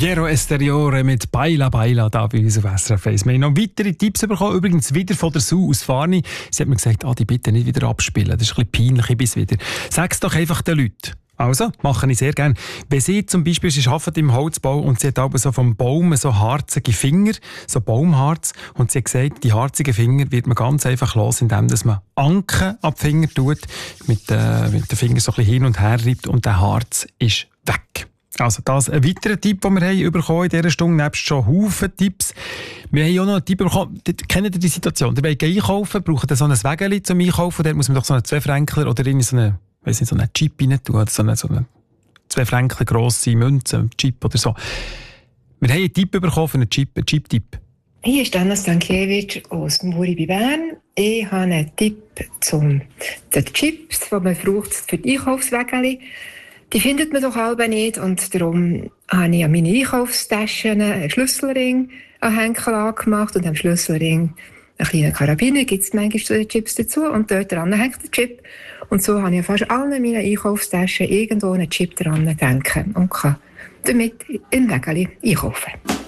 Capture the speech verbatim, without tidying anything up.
Piero Esteriore mit «Baila Baila» da bei uns auf S R F eins. Wir haben noch weitere Tipps bekommen, übrigens wieder von der Sue aus Farni. Sie hat mir gesagt, ah, die bitte nicht wieder abspielen, das ist ein bisschen peinlich, bis wieder. Sag es doch einfach den Leuten. Also, mache ich sehr gerne. Wenn sie zum Beispiel, sie arbeitet im Holzbau und sie hat aber so vom Baum so harzige Finger, so Baumharz, und sie hat gesagt, die harzigen Finger wird man ganz einfach los, indem man Anken ab die Finger tut, mit, äh, mit den Fingern so ein bisschen hin und her reibt und der Harz ist weg. Also das ein weiterer Tipp, den wir haben bekommen in dieser Stunde, nebst schon Haufen Tipps. Wir haben auch noch einen Tipp bekommen, kennt ihr die Situation? Ihr wollt einkaufen, braucht ihr so ein Wägeli zum Einkaufen, dort muss man doch so einen zwei Fränkler oder in so eine, weiss nicht, so einen Chip rein tun, oder so eine, so eine zwei Fränkler grosse Münze, einen Chip oder so. Wir haben einen Tipp bekommen für einen Chip, einen Chip-Tipp. Hier ist Anna Stankiewicz aus Muri bei Bern. Ich habe einen Tipp zu den Chips, die man braucht für die Einkaufswägeli. Die findet man doch halb nicht und darum habe ich an meine Einkaufstaschen einen Schlüsselring an Henkel angemacht und am Schlüsselring einen kleinen Karabiner, gibt es manchmal zu den Chips dazu und dort dran hängt der Chip. Und so habe ich an fast allen meinen Einkaufstaschen irgendwo einen Chip dran denken und kann damit in Wägeli einkaufen.